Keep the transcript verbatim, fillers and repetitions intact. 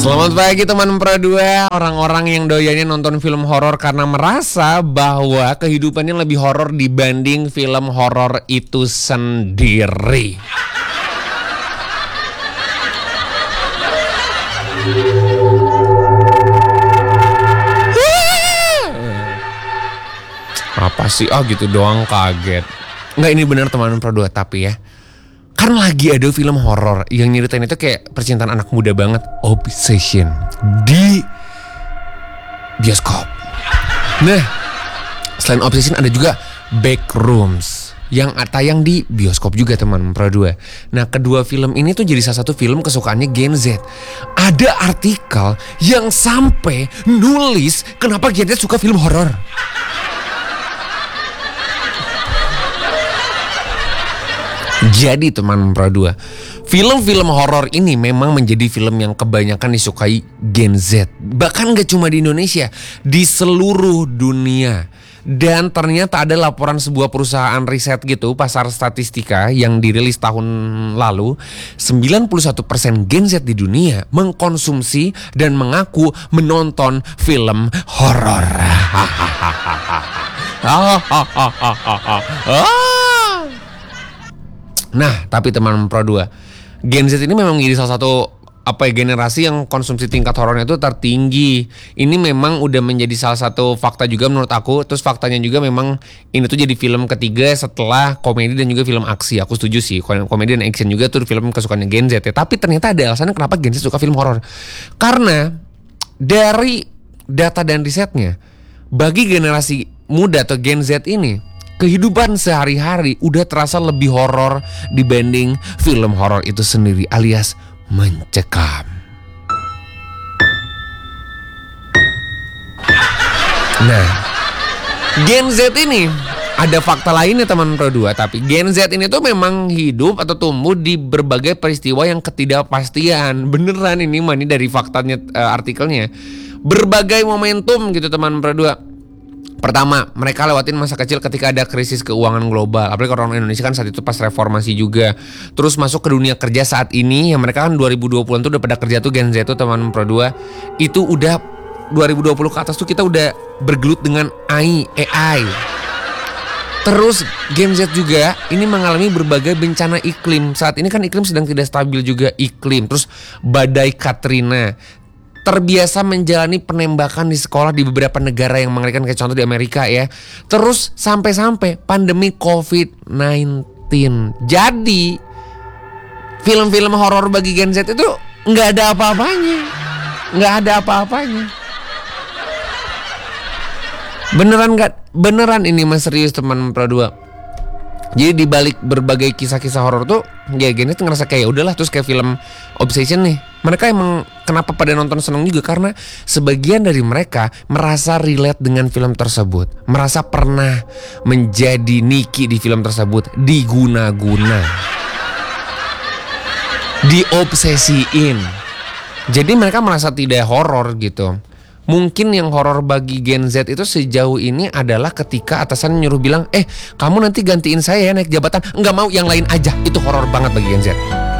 Selamat pagi teman Pro dua. Orang-orang yang doyannya nonton film horor karena merasa bahwa kehidupannya lebih horor dibanding film horor itu sendiri. Apa sih? Oh gitu doang, kaget. Nggak, ini benar teman Pro dua, tapi ya kan lagi ada film horor yang nyeritain itu kayak percintaan anak muda banget, Obsession, di bioskop. Nah, selain Obsession ada juga Backrooms yang tayang di bioskop juga teman Pro dua. Nah, kedua film ini tuh jadi salah satu film kesukaannya Gen Z. Ada artikel yang sampai nulis kenapa Gen Z suka film horor. Jadi teman Pro dua, film-film horor ini memang menjadi film yang kebanyakan disukai Gen Z. Bahkan gak cuma di Indonesia, di seluruh dunia. Dan ternyata ada laporan sebuah perusahaan riset gitu, pasar statistika yang dirilis tahun lalu, sembilan puluh satu persen Gen Z di dunia mengkonsumsi dan mengaku menonton film horor. Nah, tapi teman Pro dua, Gen Z ini memang menjadi salah satu apa ya, generasi yang konsumsi tingkat horornya itu tertinggi. Ini memang udah menjadi salah satu fakta juga menurut aku. Terus faktanya juga memang ini tuh jadi film ketiga setelah komedi dan juga film aksi. Aku setuju sih, komedi dan action juga tuh film kesukaannya Gen Z ya. Tapi ternyata ada alasannya kenapa Gen Z suka film horor. Karena dari data dan risetnya, bagi generasi muda atau Gen Z ini, kehidupan sehari-hari udah terasa lebih horor dibanding film horor itu sendiri, alias mencekam. Nah, Gen Z ini ada fakta lainnya teman Pro dua, tapi Gen Z ini tuh memang hidup atau tumbuh di berbagai peristiwa yang ketidakpastian. Beneran ini mah, ini dari faktanya, uh, artikelnya. Berbagai momentum gitu teman Pro dua. Pertama, mereka lewatin masa kecil ketika ada krisis keuangan global. Apalagi orang Indonesia kan saat itu pas reformasi juga. Terus masuk ke dunia kerja saat ini, yang mereka kan dua ribu dua puluhan tuh udah pada kerja tuh Gen Z tuh teman Pro dua. Itu udah dua ribu dua puluh ke atas tuh kita udah bergelut dengan A I. Terus Gen Z juga ini mengalami berbagai bencana iklim. Saat ini kan iklim sedang tidak stabil juga iklim. Terus badai Katrina. Terbiasa menjalani penembakan di sekolah di beberapa negara yang mengerikan, kayak contoh di Amerika ya. Terus sampai-sampai pandemi covid sembilan belas. Jadi film-film horor bagi Gen Z itu nggak ada apa-apanya, nggak ada apa-apanya. Beneran nggak? Beneran ini mas, serius teman Pro dua. Jadi dibalik berbagai kisah-kisah horor tuh, ya Gen Z ngerasa kayak udahlah. Terus kayak film Obsession nih, mereka emang kenapa pada nonton seneng juga karena sebagian dari mereka merasa relate dengan film tersebut, merasa pernah menjadi Niki di film tersebut, diguna-guna, diobsesiin. Jadi mereka merasa tidak horor gitu. Mungkin yang horor bagi Gen Z itu sejauh ini adalah ketika atasan nyuruh bilang, eh kamu nanti gantiin saya ya naik jabatan. Enggak mau, yang lain aja. Itu horor banget bagi Gen Z.